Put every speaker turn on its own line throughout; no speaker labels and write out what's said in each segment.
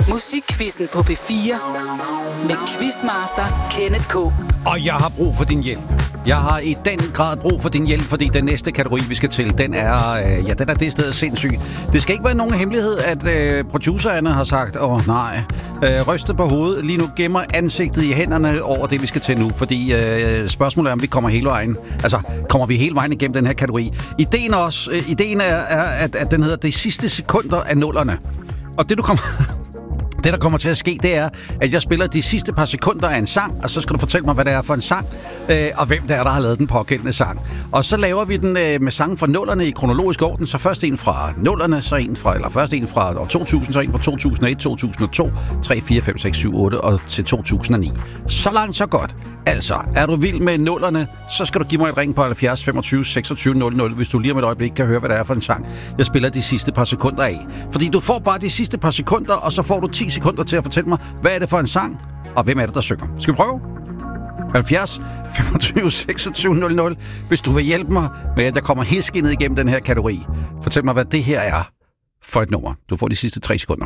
Musikquizzen på P4 med Quizmaster Kenneth K.
Og jeg har brug for din hjælp. Jeg har i den grad brug for din hjælp, fordi den næste kategori, vi skal til, den er det sted sindssyg. Det skal ikke være nogen hemmelighed, at producerne har sagt, nej, rystet på hovedet, lige nu gemmer ansigtet i hænderne over det, vi skal til nu, fordi spørgsmålet er, om vi kommer hele vejen. Altså, kommer vi hele vejen igennem den her kategori? Ideen er, at den hedder de sidste sekunder af nullerne. Og det, der kommer til at ske, det er, at jeg spiller de sidste par sekunder af en sang, og så skal du fortælle mig, hvad det er for en sang, og hvem det er, der har lavet den pågældende sang. Og så laver vi den med sange fra nullerne i kronologisk orden, så først en fra nullerne, først en fra år 2000, så en fra 2001, 2002, 3, 4, 5, 6, 7, 8 og til 2009. Så langt, så godt. Altså, er du vild med nullerne, så skal du give mig et ring på 70 25 26 00, hvis du lige om et øjeblik kan høre, hvad det er for en sang, jeg spiller de sidste par sekunder af. Fordi du får bare de sidste par sekunder, og så får du 10 sekunder til at fortælle mig, hvad er det for en sang, og hvem er det, der synger. Skal vi prøve? 70 25 26 00, hvis du vil hjælpe mig med, at jeg kommer helskindet igennem den her kategori. Fortæl mig, hvad det her er for et nummer. Du får de sidste 3 sekunder.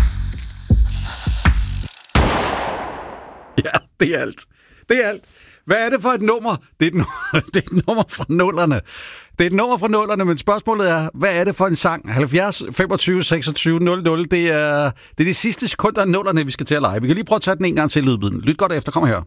Ja, det er alt. Det er alt. Hvad er det for et nummer? Det er et nummer fra nullerne. Det er et nummer fra nullerne, men spørgsmålet er, hvad er det for en sang? 70 25 26 00, det er de sidste sekunder af nullerne, vi skal til at lege. Vi kan lige prøve at tage den en gang til lydbiden. Lyt godt efter, kom her.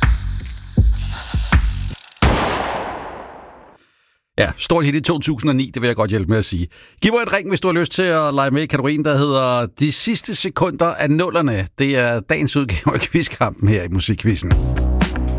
Ja, stort hit i 2009, det vil jeg godt hjælpe med at sige. Giv mig et ring, hvis du har lyst til at lege med i kategorien, der hedder de sidste sekunder af nullerne. Det er dagens udgave af Quizkampen her i Musikquizzen.